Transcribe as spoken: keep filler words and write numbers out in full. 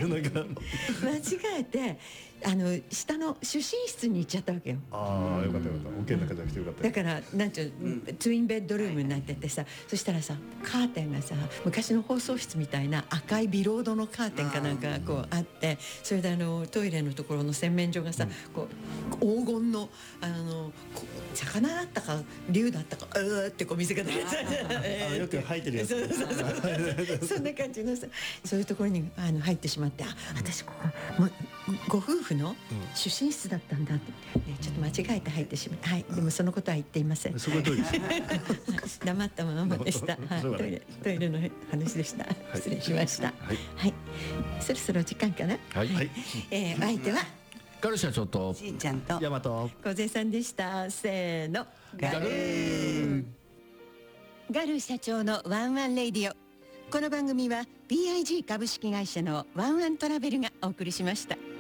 なんか間違えてあの下の主寝室に行っちゃったわけよ。 ああよかったよかった。オケの中じゃなくてよかった。 だからなんていうの、うん、ツインベッドルームになっててさ、そしたらさカーテンがさ昔の放送室みたいな赤いビロードのカーテンかなんかがこうあって、それであのトイレのところの洗面所がさ、うん、こう黄金のあの魚だったか竜だったかうーってこう水が出るあよく吐いてるやつ。 そうそうそうそんな感じのさ、そういうところにあの入ってしまって、あ私ここもうご夫婦の主寝室だったんだって、ね、ちょっと間違えて入ってしまった。はい、でもそのことは言っていません。 そこはどうです黙ったままでした。はい、トイレトイレの話でした。失礼しました。はい、はい、そろそろ時間かな。 はい、はい、 えー、相手はガル社長としーちゃんとヤマト小瀬さんでした。せーの、 ガルーガル社長のワンワンレイディオ。この番組は ピーアイジー 株式会社のワンワントラベルがお送りしました。